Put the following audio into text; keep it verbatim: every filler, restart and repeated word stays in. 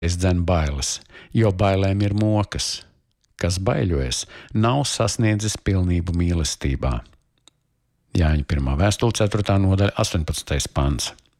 Es dzen bailes, jo bailēm ir mokas. Kas baiļojas, nav sasniedzis pilnību mīlestībā. Jāņa pirmā vēstule, ceturtā nodaļa, astoņpadsmitais pants.